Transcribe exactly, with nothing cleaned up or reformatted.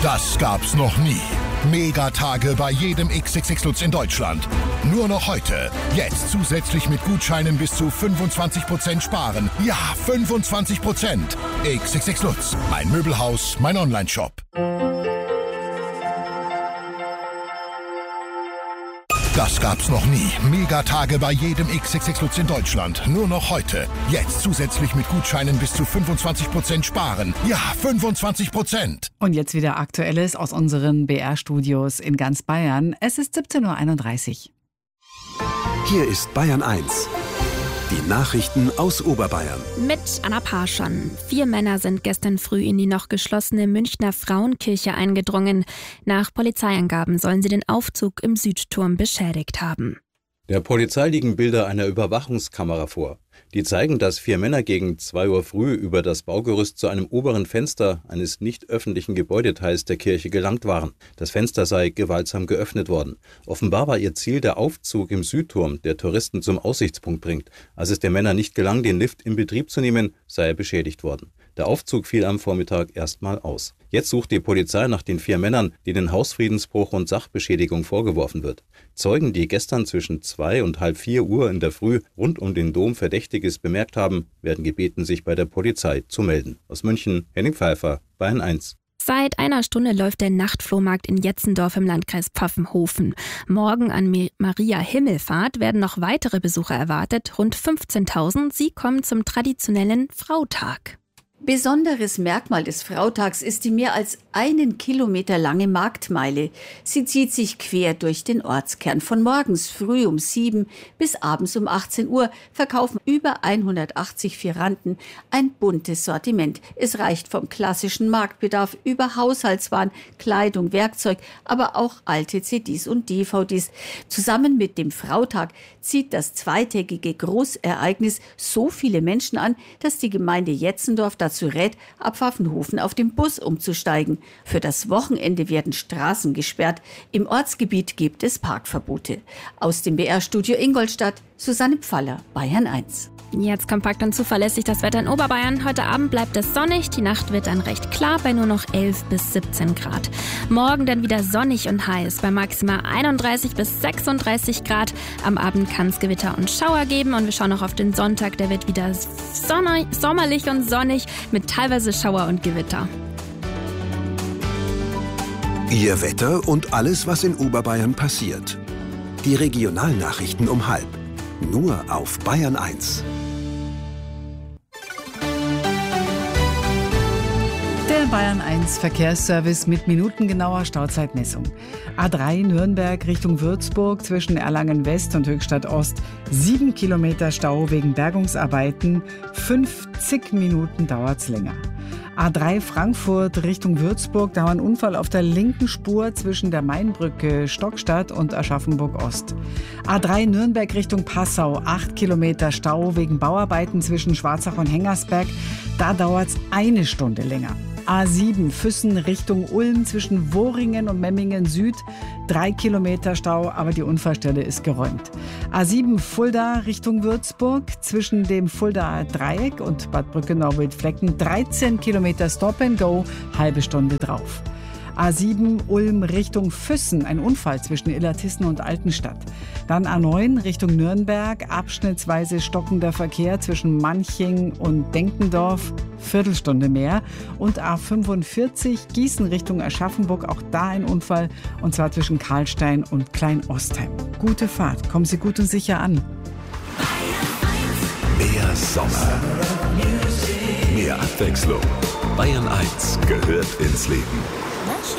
Das gab's noch nie. Megatage bei jedem X X X Lutz in Deutschland. Nur noch heute. Jetzt zusätzlich mit Gutscheinen bis zu fünfundzwanzig Prozent sparen. Ja, fünfundzwanzig Prozent. X X X Lutz. Mein Möbelhaus, mein Onlineshop. Das gab's noch nie. Megatage bei jedem X X X Lutz in Deutschland. Nur noch heute. Jetzt zusätzlich mit Gutscheinen bis zu fünfundzwanzig Prozent sparen. Ja, fünfundzwanzig Prozent. Und jetzt wieder Aktuelles aus unseren B R-Studios in ganz Bayern. Es ist siebzehn Uhr einunddreißig. Hier ist Bayern eins. Die Nachrichten aus Oberbayern. Mit Anna Parschon. Vier Männer sind gestern früh in die noch geschlossene Münchner Frauenkirche eingedrungen. Nach Polizeiangaben sollen sie den Aufzug im Südturm beschädigt haben. Der Polizei liegen Bilder einer Überwachungskamera vor. Die zeigen, dass vier Männer gegen zwei Uhr früh über das Baugerüst zu einem oberen Fenster eines nicht öffentlichen Gebäudeteils der Kirche gelangt waren. Das Fenster sei gewaltsam geöffnet worden. Offenbar war ihr Ziel der Aufzug im Südturm, der Touristen zum Aussichtspunkt bringt. Als es den Männern nicht gelang, den Lift in Betrieb zu nehmen, sei er beschädigt worden. Der Aufzug fiel am Vormittag erstmal aus. Jetzt sucht die Polizei nach den vier Männern, denen Hausfriedensbruch und Sachbeschädigung vorgeworfen wird. Zeugen, die gestern zwischen zwei und halb vier Uhr in der Früh rund um den Dom Verdächtiges bemerkt haben, werden gebeten, sich bei der Polizei zu melden. Aus München, Henning Pfeiffer, Bayern eins. Seit einer Stunde läuft der Nachtflohmarkt in Jetzendorf im Landkreis Pfaffenhofen. Morgen an Maria Himmelfahrt werden noch weitere Besucher erwartet, rund fünfzehntausend. Sie kommen zum traditionellen Frautag. Besonderes Merkmal des Frautags ist die mehr als einen Kilometer lange Marktmeile. Sie zieht sich quer durch den Ortskern. Von morgens früh um sieben bis abends um achtzehn Uhr verkaufen über hundertachtzig Fieranten ein buntes Sortiment. Es reicht vom klassischen Marktbedarf über Haushaltswaren, Kleidung, Werkzeug, aber auch alte C Ds und D V Ds. Zusammen mit dem Frautag zieht das zweitägige Großereignis so viele Menschen an, dass die Gemeinde Jetzendorf dazu rät, ab Pfaffenhofen auf den Bus umzusteigen. Für das Wochenende werden Straßen gesperrt. Im Ortsgebiet gibt es Parkverbote. Aus dem B R-Studio Ingolstadt, Susanne Pfaller, Bayern eins. Jetzt kompakt und zuverlässig das Wetter in Oberbayern. Heute Abend bleibt es sonnig. Die Nacht wird dann recht klar bei nur noch elf bis siebzehn Grad. Morgen dann wieder sonnig und heiß bei maximal einunddreißig bis sechsunddreißig Grad. Am Abend kann es Gewitter und Schauer geben. Und wir schauen noch auf den Sonntag. Der wird wieder sonner- sommerlich und sonnig mit teilweise Schauer und Gewitter. Ihr Wetter und alles, was in Oberbayern passiert. Die Regionalnachrichten um halb. Nur auf Bayern eins. Der Bayern eins Verkehrsservice mit minutengenauer Stauzeitmessung. A drei Nürnberg Richtung Würzburg zwischen Erlangen West und Höchstadt Ost. Sieben Kilometer Stau wegen Bergungsarbeiten. fünfzig Minuten dauert's länger. A drei Frankfurt Richtung Würzburg, da war ein Unfall auf der linken Spur zwischen der Mainbrücke Stockstadt und Aschaffenburg Ost. A drei Nürnberg Richtung Passau, acht Kilometer Stau wegen Bauarbeiten zwischen Schwarzach und Hengersberg, da dauert's eine Stunde länger. A sieben Füssen Richtung Ulm zwischen Wohringen und Memmingen Süd. Drei Kilometer Stau, aber die Unfallstelle ist geräumt. A sieben Fulda Richtung Würzburg zwischen dem Fuldaer Dreieck und Bad Brückenau-Wildflecken. dreizehn Kilometer Stop and Go, halbe Stunde drauf. A sieben Ulm Richtung Füssen, ein Unfall zwischen Illertissen und Altenstadt. Dann A neun Richtung Nürnberg, abschnittsweise stockender Verkehr zwischen Manching und Denkendorf, Viertelstunde mehr. Und A fünfundvierzig Gießen Richtung Aschaffenburg, auch da ein Unfall, und zwar zwischen Karlstein und Kleinostheim. Gute Fahrt, kommen Sie gut und sicher an. Mehr Sommer. Mehr Abwechslung. Bayern eins gehört ins Leben.